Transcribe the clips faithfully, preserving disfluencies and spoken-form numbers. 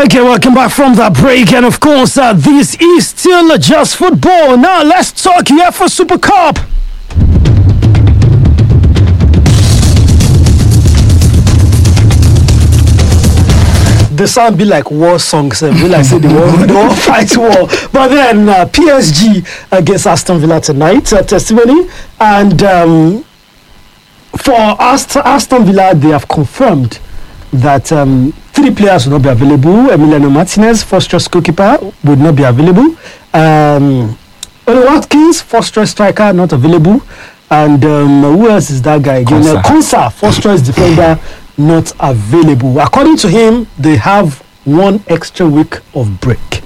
Okay, welcome back from that break, and of course, uh, this is still just football. Now, let's talk UEFA Super Cup. The sound be like war songs, uh, be like say the war, the war fight war. But then uh, P S G against Aston Villa tonight, uh, testimony, and um, for Ast- Aston Villa, they have confirmed that um, three players will not be available. Emiliano Martinez, first choice goalkeeper, would not be available. Um, Oli Watkins, first choice striker, not available. And um, who else is that guy again? Konsa, uh, Konsa first choice defender, not available. According to him, they have one extra week of break.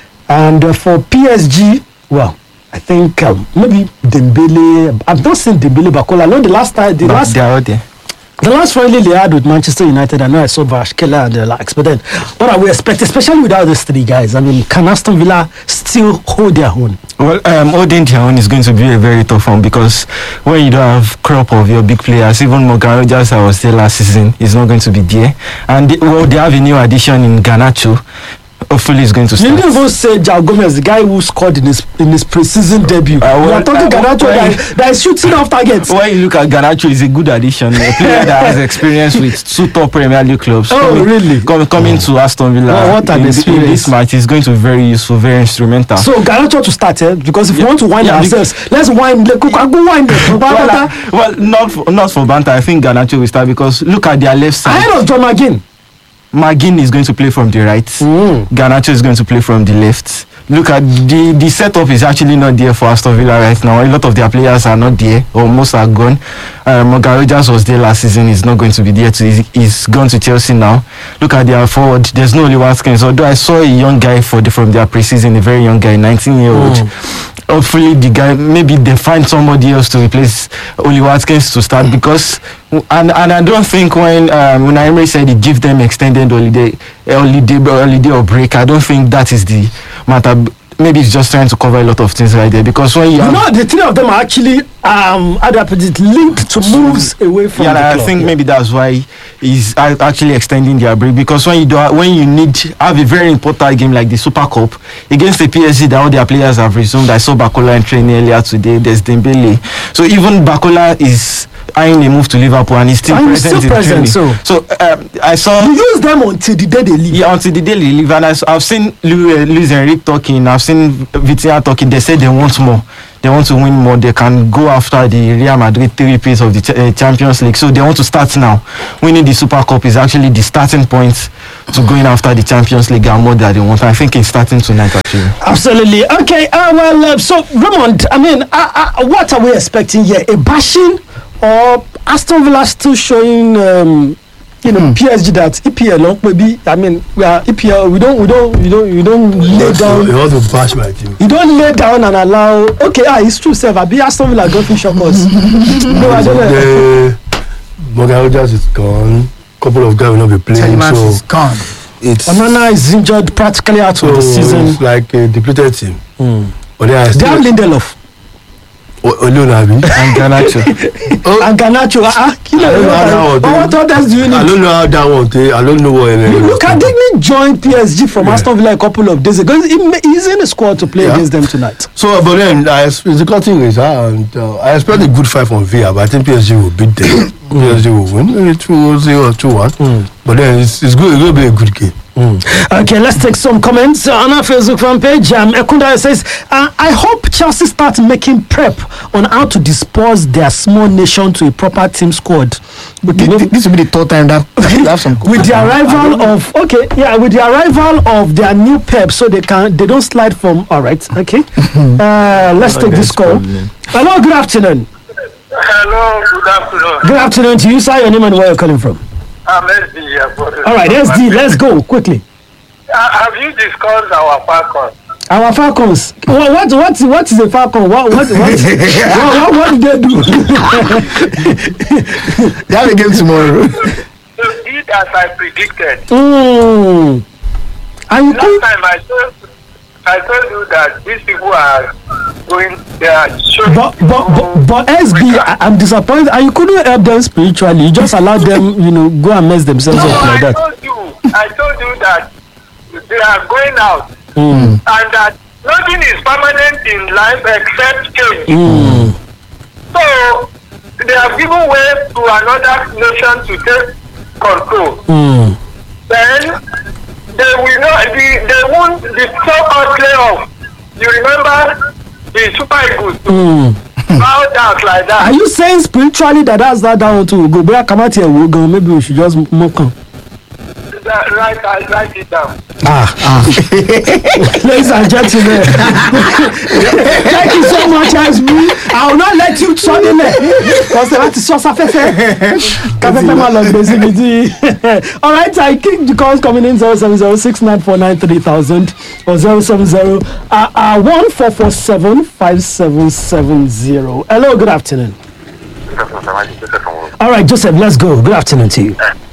And uh, for P S G, well, I think um, maybe Dembele. I've not seen Dembele Bakola. I know the last time, the but last. They are out there. The last friendly they had with Manchester United, I know I saw Varashkela and the likes, but then what are we expecting, especially without these three guys? I mean, can Aston Villa still hold their own? Well, um, holding their own is going to be a very tough one because when you don't have crop of your big players, even Morgan Rogers, I was there last season, is not going to be there. And they, well, they have a new addition in Garnacho. Hopefully, he's going to start. You didn't even say João Gomez, the guy who scored in his in his pre-season debut. Uh, well, you are talking uh, Garnacho well, that, that is shooting off targets. When you look at Garnacho, he's a good addition. A player that has experience with two top Premier League clubs. Oh, coming, really? Com- coming oh. to Aston Villa. Well, what an in, experience. In this match is going to be very useful, very instrumental. So, Garnacho to start, eh? Because if yeah. we want to wind yeah, ourselves, let's wind. Let, go wind it. well, uh, well, not for, not for banter. I think Garnacho will start because look at their left side. Ahead of John McGinn. McGinn is going to play from the right. Mm. Garnacho is going to play from the left. Look at the the setup is actually not there for Aston Villa right now. A lot of their players are not there, or most are gone. Uh, Morgan Rogers was there last season. He's not going to be there. To, he's, he's gone to Chelsea now. Look at their forward. There's no Oli Watkins. Although I saw a young guy for the, from their preseason, a very young guy, nineteen year old. Mm. Hopefully the guy, maybe they find somebody else to replace Oli Watkins to start because and and I don't think when um, when Emery said he give them extended holiday holiday holiday or break, I don't think that is the matter. Maybe he's just trying to cover a lot of things right there because when you, you have, know the three of them are actually um it linked to moves away from yeah, the I club. think yeah. maybe that's why he's actually extending their break because when you do when you need have a very important game like the Super Cup against the P S G that all their players have resumed. I saw Bakola in training earlier today. There's Dembele, so even Bakola is eyeing a move to Liverpool and he's still and present still in present, training. So, so um, I saw you use them until the day they leave. Yeah, until the day they leave. And I, I've seen Luis Enrique talking. I've seen Vitinha talking. They say they want more. They want to win more. They can go after the Real Madrid three-peat of the ch- uh, Champions League. So they want to start now. Winning the Super Cup is actually the starting point to going after the Champions League and more that they want. I think it's starting tonight actually. Absolutely. Okay. Uh, well, uh, so Raymond, I mean, uh, uh, what are we expecting here? A bashing or Aston Villa still showing? Um, You know, hmm. P S G that E P L maybe. I mean, we are E P L. We don't, we don't, we don't, we don't lay down. You want to bash my team. You don't lay down and allow. Okay, ah, it's true, sir. I be Aston Villa go finish us. No, I don't know. Morgan Rogers is gone. Couple of guys will not be playing. Telemans so is gone. It's Onana is injured practically out so of the season. It's like a depleted team. Mm. But then I they have Lindelof. Olunabi and Garnacho. oh, and Garnacho. Ah, uh, uh, what others do you need? I don't know how that one. They, I don't know what. You look at Digny joined P S G from yeah. Aston Villa a couple of days ago. He's in the squad to play yeah. against them tonight. So, but then I, the good thing is, uh, and uh, I expect a good fight from Villa, but I think P S G will beat them. P S G will win, maybe two zero or two one. Mm. But then it's, it's good. It will be a good game. Mm. Okay, let's take some comments on our Facebook fan page. Um, Ekunda says, uh, I hope Chelsea start making prep on how to dispose their small nation to a proper team squad. Okay, this, this will be the third time that they have some. With the arrival of okay, yeah, with the arrival of their new Pep, so they can they don't slide from. All right, okay. uh, let's take this call. Hello, good afternoon. Hello, good afternoon. Good afternoon to you, sir. Your name and where you're calling from? I'm S D. Yeah, all right, S D. Let's go quickly. Uh, have you discussed our Falcons? Our Falcons. What what what, what is a Falcon? What what what what, what, what did they do? They have a game tomorrow. You did as I predicted. Mm. And Last could... time I told I told you that these people are going. They are showing. But but but, but S B, I, I'm disappointed. And you couldn't help them spiritually. You just allowed them, you know, go and mess themselves no, up like I that. told you. I told you that they are going out, Mm. and that nothing is permanent in life except change. Mm. So they have given way to another nation to take control. Mm. Then they will not. The, they won't. The so-called playoff. You remember the Super Eagles Mm. bow down like Are that. you saying spiritually that that's that down to go? But come out here, we'll go. Maybe we should just mock on. That, write, I write it down. Ah, ah. Ladies and gentlemen, thank you so much, Asmi. I will not let you turn in there. Because they want to source a fefe. All right, I think the calls coming in zero seven zero six nine four nine three thousand or zero seven zero uh, uh, one four four seven five seven seven zero. Hello, good afternoon. All right, Joseph, let's go. Good afternoon to you.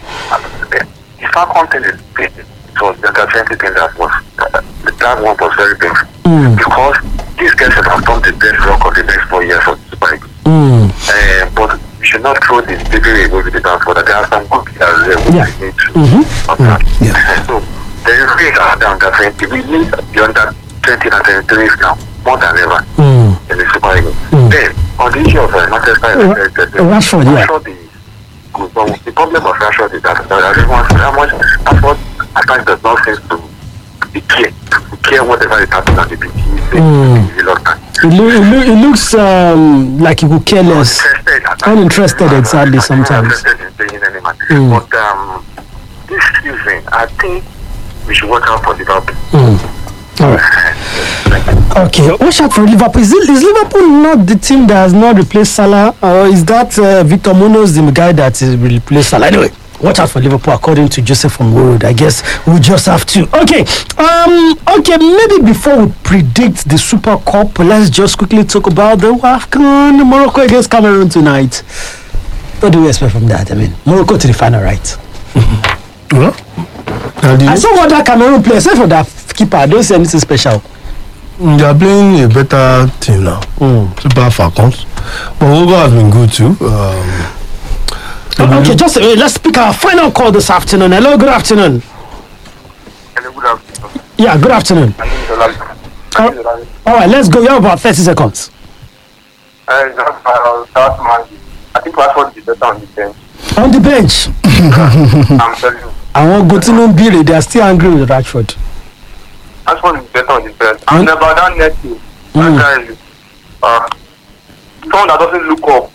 If our content is big, it was the twenty thing that was uh, that one was very painful Mm. because these guys have done the best work of the next four years for the Super Eagles. Mm. Uh, but we should not throw this baby away with the dance for that. There are some good players there who Yeah. we need to Mm-hmm. observe. Yeah. So there is really a down that twenty. We need beyond that twenty and twenty-three now more than ever Mm. in the Super Eagles. Mm. Then on the issue of uh, Manchester United, uh, Rashford, yeah. Rashford is good, but the problem of Rashford is that uh, everyone, how much Rashford at times does not seem to be care, to care whatever is happening on the pitch. He's Mm. mm. reluctant. It, loo- it, loo- it looks um, like he could care less. Uninterested at times. Uninterested, exactly, sometimes. Uninterested in playing any match. Mm. But um, this season, I think we should work out for Liverpool. Mm. All right. Thank you. Okay, watch out for Liverpool. Is, it, is Liverpool not the team that has not replaced Salah, or is that uh, Victor Munoz the guy that is will replace Salah? Anyway, watch out for Liverpool, according to Joseph from Road. I guess we just have to. Okay, um, okay. Maybe before we predict the Super Cup, let's just quickly talk about the AFCON. Morocco against Cameroon tonight. What do we expect from that? I mean, Morocco to the final, right? Well, now the- I saw what that Cameroon player, except for that keeper. I don't see anything special. they are playing a better team now. Mm. Super Falcons. But Morocco has been good too. Um, Oh, okay, just uh, let's pick our final call this afternoon. Hello, good afternoon. Hello, good afternoon. Yeah, good afternoon. I think the last- I think the last- All right, let's go. You have about thirty seconds. Uh, that's my- uh, that's my- I think Rashford is better on the bench. On the bench, I'm telling you. I want go to no Billy. They are still angry with Rashford. Rashford is better on the bench. Mm. And about that nephew, Mm. that guy is uh, someone that doesn't look up.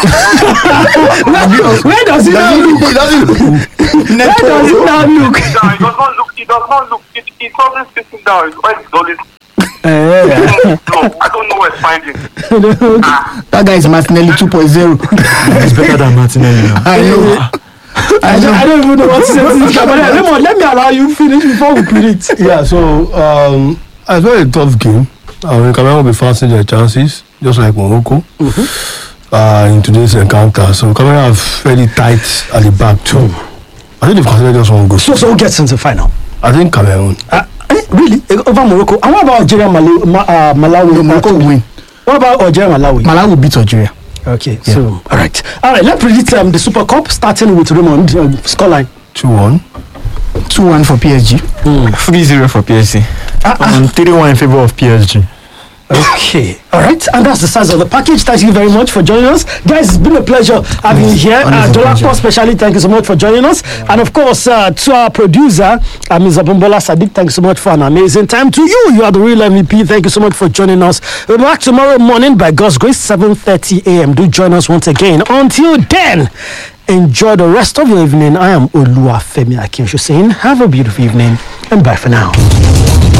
Where does he now look? Where does he now look? He does not look. He does not look. He, he's always sitting down. His eyes is always. Eh, No, I don't know where it's finding. That guy is Martinelli two point oh. It's better than Martinelli now. I know. I, don't, I don't even know what to say to this guy. But let me, let me allow you finish before we predict. yeah, so um, it's very a tough game. I mean, Cameroon will be fancying their chances, just like Morocco, uh, in today's encounter. So Cameroon are very tight at the back too. I think they've considered just one goal. So, so who gets into final? I think Cameroon. Uh, eh, really? Eh, over Morocco? And what about Algeria, Malawi? Ma, uh, Malawi? Morocco will win. What about Algeria, Malawi? Malawi will beat Algeria. Okay, so all right, all right. Let's predict um, the Super Cup, starting with Raymond. Um, scoreline. two one. two one for P S G. three zero for P S G. And three one in favor of P S G. Okay, all right, and that's the size of the package. Thank you very much for joining us, guys. It's been a pleasure having you here. Uh, wonderful Dolapo, pleasure. especially, thank you so much for joining us, and of course uh, to our producer, uh, Miz Abumbola Sadiq. Thank you so much for an amazing time. To you, you are the real M V P. Thank you so much for joining us. We'll be back tomorrow morning by God's grace, seven thirty a m Do join us once again. Until then, enjoy the rest of your evening. I am Oluwafemi Akinsho saying, have a beautiful evening and bye for now.